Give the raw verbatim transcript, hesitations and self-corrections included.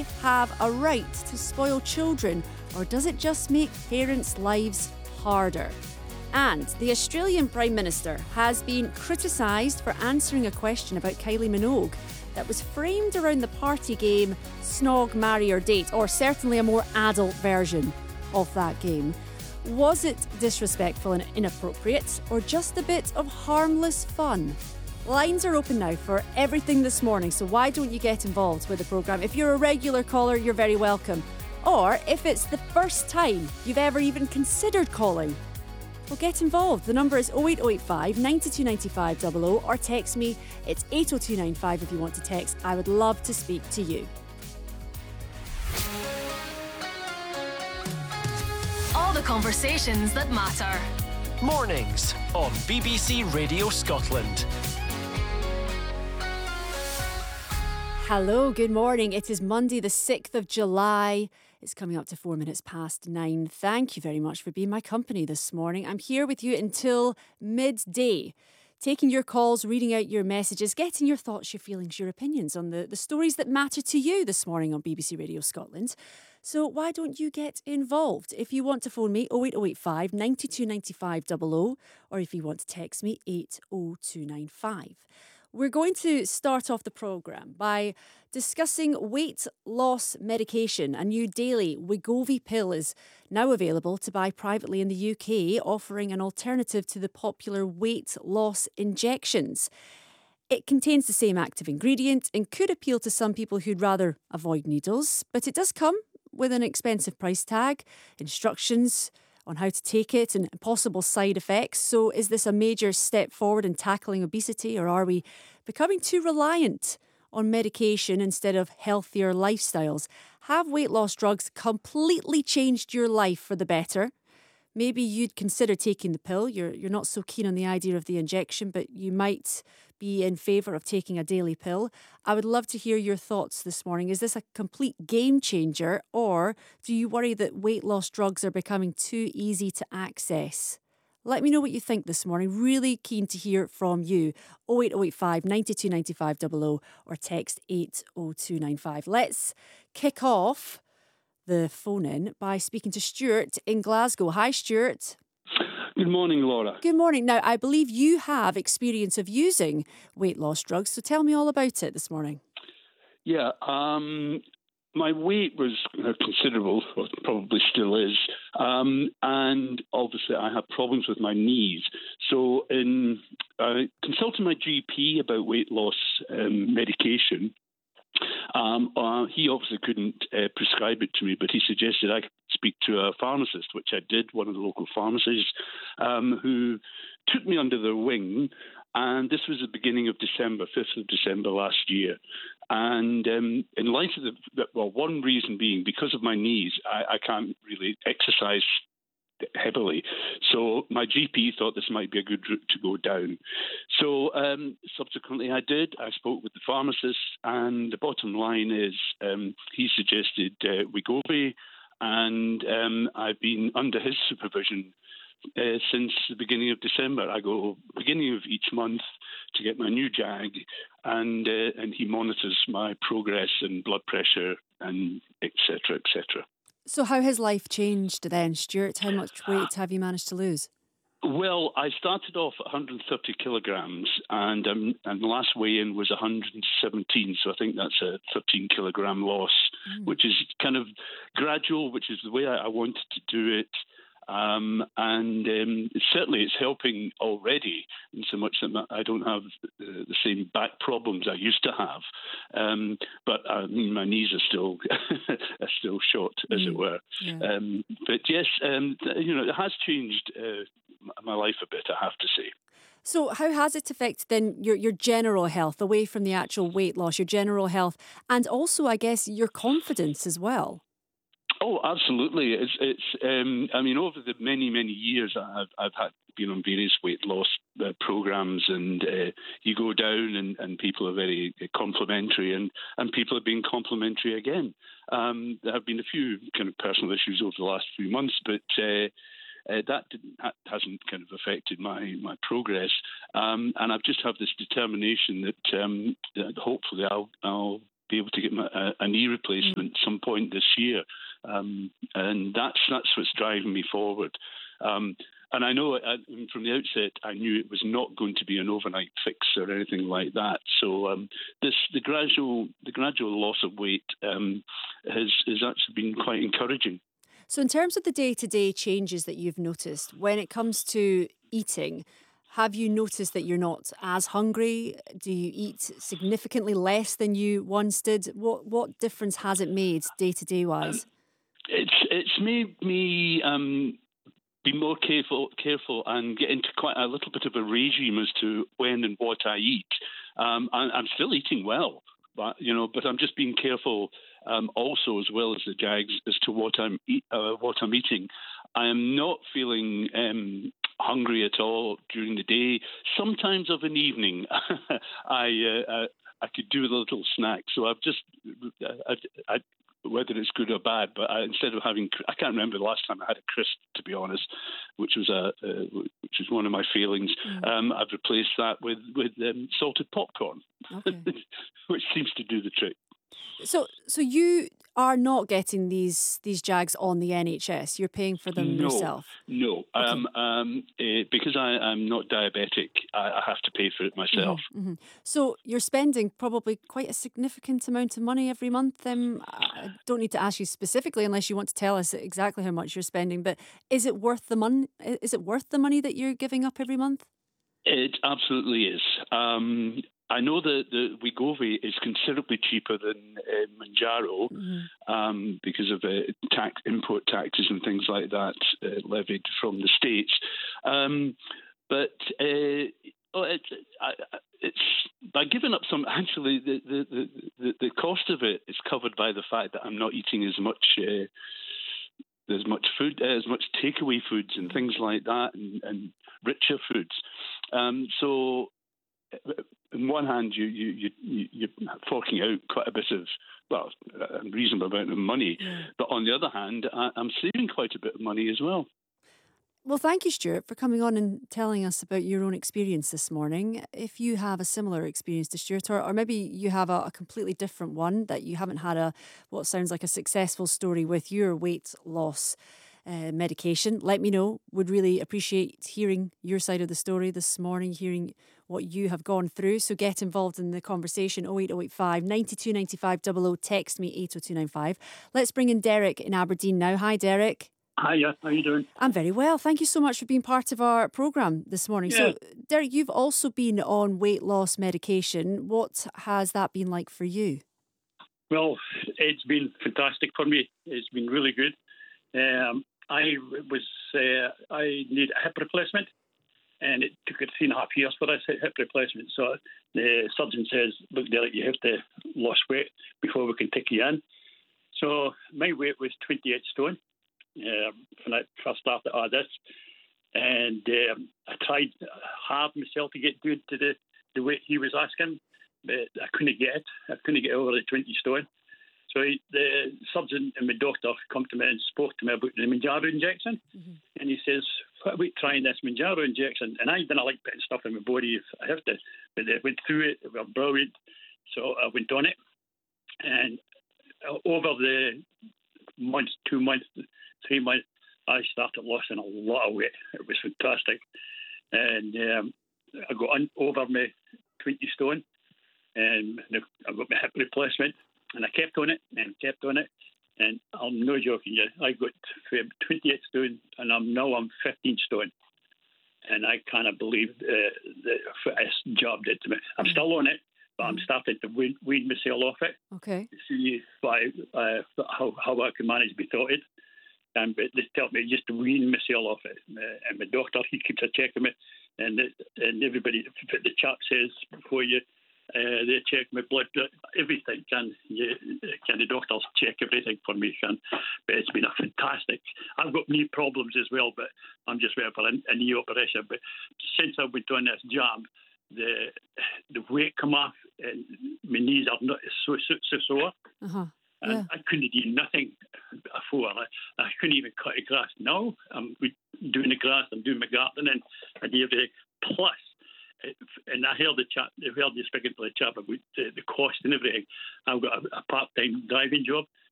have a right to spoil children, or does it just make parents' lives harder? And the Australian Prime Minister has been criticised for answering a question about Kylie Minogue that was framed around the party game Snog, Marry or Date, or certainly a more adult version of that game. Was it disrespectful and inappropriate, or just a bit of harmless fun? Lines are open now for everything this morning, so why don't you get involved with the programme? If you're a regular caller, you're very welcome. Or if it's the first time you've ever even considered calling, well, get involved. The number is oh eight oh eight five, nine two nine five double oh, or text me. It's eight oh two nine five if you want to text. I would love to speak to you. All the conversations that matter. Mornings on B B C Radio Scotland. Hello, good morning. It is Monday, the sixth of July. It's coming up to four minutes past nine. Thank you very much for being my company this morning. I'm here with you until midday, taking your calls, reading out your messages, getting your thoughts, your feelings, your opinions on the, the stories that matter to you this morning on B B C Radio Scotland. So why don't you get involved? If you want to phone me, oh eight oh eight five, nine two nine five double oh, or if you want to text me, eight oh two nine five. We're going to start off the programme by discussing weight loss medication. A new daily Wegovy pill is now available to buy privately in the U K, offering an alternative to the popular weight loss injections. It contains the same active ingredient and could appeal to some people who'd rather avoid needles, but it does come with an expensive price tag, instructions on how to take it and possible side effects. So is this a major step forward in tackling obesity, or are we becoming too reliant on medication instead of healthier lifestyles? Have weight loss drugs completely changed your life for the better? Maybe you'd consider taking the pill. You're you're not so keen on the idea of the injection, but you might be in favour of taking a daily pill. I would love to hear your thoughts this morning. Is this a complete game changer, or do you worry that weight loss drugs are becoming too easy to access? Let me know what you think this morning. Really keen to hear from you. oh eight oh eight five, nine two nine five double oh or text eight oh two nine five. Let's kick off the phone in by speaking to Stuart in Glasgow. Hi, Stuart. Good morning, Laura. Good morning. Now, I believe you have experience of using weight loss drugs, so tell me all about it this morning. Yeah, um, my weight was uh, considerable, or probably still is, um, and obviously I have problems with my knees. So in uh, consulting my G P about weight loss um, medication, Um, uh, he obviously couldn't uh, prescribe it to me, but he suggested I could speak to a pharmacist, which I did, one of the local pharmacies, um, who took me under their wing. And this was the beginning of December, fifth of December last year. And um, in light of the, well, one reason being because of my knees, I, I can't really exercise heavily. So my G P thought this might be a good route to go down. So um, subsequently I did. I spoke with the pharmacist, and the bottom line is um, he suggested uh, Wegovy, and um, I've been under his supervision uh, since the beginning of December. I go beginning of each month to get my new Jag, and uh, and he monitors my progress and blood pressure and et cetera, et cetera. So how has life changed then, Stuart? How much weight have you managed to lose? Well, I started off at one hundred thirty kilograms, and um, and the last weigh-in was one hundred seventeen, so I think that's a thirteen kilogram loss, mm. which is kind of gradual, which is the way I, I wanted to do it. Um, and um, certainly it's helping already in so much that I don't have the, the same back problems I used to have. Um, but I mean, my knees are still are still short, as mm. it were. Yeah. Um, but yes, um, you know, it has changed uh, my life a bit, I have to say. So how has it affected then your, your general health, away from the actual weight loss, your general health, and also, I guess, your confidence as well? Oh, absolutely. It's, it's. Um, I mean, over the many, many years I've, I've had been on various weight loss uh, programs, and uh, you go down, and, and people are very complimentary, and, and people have been complimentary again. Um, there have been a few kind of personal issues over the last few months, but uh, uh, that, didn't, that hasn't kind of affected my my progress. Um, and I've just have this determination that, um, that hopefully I'll I'll be able to get my, a, a knee replacement mm. some point this year, um, and that's that's what's driving me forward. Um, and I know I, from the outset, I knew it was not going to be an overnight fix or anything like that. So um, this the gradual the gradual loss of weight um, has has actually been quite encouraging. So in terms of the day-to-day changes that you've noticed, when it comes to eating, have you noticed that you're not as hungry? Do you eat significantly less than you once did? What what difference has it made day-to-day wise? Um, it's it's made me um, be more careful careful and get into quite a little bit of a regime as to when and what I eat. Um, I, I'm still eating well, but you know, but I'm just being careful. Um, also, as well as the Jags, as to what I'm eat, uh, what I'm eating. I am not feeling um, hungry at all during the day. Sometimes of an evening, I uh, I could do with a little snack. So I've just, I, I, whether it's good or bad, but I, instead of having, I can't remember the last time I had a crisp, to be honest, which was a uh, which was one of my failings. Mm. Um, I've replaced that with with um, salted popcorn, okay. which seems to do the trick. So, so you are not getting these these Jags on the N H S. You're paying for them no, yourself. No, okay. um, um, uh, because I, I'm not diabetic, I, I have to pay for it myself. Mm-hmm, mm-hmm. So you're spending probably quite a significant amount of money every month. Um, I don't need to ask you specifically, unless you want to tell us exactly how much you're spending. But is it worth the money? Is it worth the money that you're giving up every month? It absolutely is. Um, I know that the Wegovy is considerably cheaper than uh, Mounjaro mm-hmm. um, because of uh, tax, import taxes and things like that uh, levied from the States. Um, but uh, oh, it, I, it's by giving up some. Actually, the, the, the, the cost of it is covered by the fact that I'm not eating as much. Uh, There's much food, uh, as much takeaway foods and things like that, and, and richer foods. Um, so, on one hand, you you you you're forking out quite a bit of, well, a reasonable amount of money, yeah. But on the other hand, I, I'm saving quite a bit of money as well. Well, thank you, Stuart, for coming on and telling us about your own experience this morning. If you have a similar experience to Stuart, or, or maybe you have a, a completely different one, that you haven't had a what sounds like a successful story with your weight loss uh, medication, let me know. Would really appreciate hearing your side of the story this morning, hearing what you have gone through. So get involved in the conversation. oh eight oh eight five, nine two nine five, double oh, text me eight oh two nine five. Let's bring in Derek in Aberdeen now. Hi, Derek. Hiya, how are you doing? I'm very well. Thank you so much for being part of our programme this morning. Yeah. So, Derek, you've also been on weight loss medication. What has that been like for you? Well, it's been fantastic for me. It's been really good. Um, I was uh, I need a hip replacement, and it took three and a half years for this hip replacement. So the surgeon says, look, Derek, you have to lose weight before we can take you in. So my weight was twenty-eight stone. Um, when I first started all this, and um, I tried hard myself to get down to the, the weight he was asking, but I couldn't get it. I couldn't get over the twenty stone. So he, the surgeon and my doctor come to me and spoke to me about the Mounjaro injection, mm-hmm. and he says, what about trying this Mounjaro injection? And I didn't like putting stuff in my body if I have to, but they went through it, they were brilliant. So I went on it, and over the months, two months, three months, I started losing a lot of weight. It was fantastic. And um, I got on over my twenty stone, and I got my hip replacement, and I kept on it and kept on it. And I'm no joking you, I got twenty-eight stone, and I'm now I'm fifteen stone. And I cannot believe uh, the this job did to me. I'm still on it, but I'm starting to wean, wean myself off it. Okay. To see why, uh, how, how I can manage to be thoughted. And but they tell me just to wean myself off it. Uh, and my doctor, he keeps a check of me. And it, and everybody, the chap says before you, uh, they check my blood, everything. Can you, can the doctors check everything for me? Can, but it's been a fantastic. I've got knee problems as well, but I'm just waiting for a, a knee operation. But since I've been doing this job, the the weight come off, and my knees are not so so, so sore. Uh-huh. And yeah. I couldn't do nothing before. I, I couldn't even cut the grass. Now I'm doing the grass, I'm doing my gardening, I do everything. Plus, and I heard the chat, I heard you speaking to the chap about the, the cost and everything. I've got a, a part-time driving job,